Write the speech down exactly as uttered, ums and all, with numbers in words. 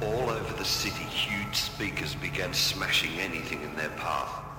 All over the city, huge speakers began smashing anything in their path.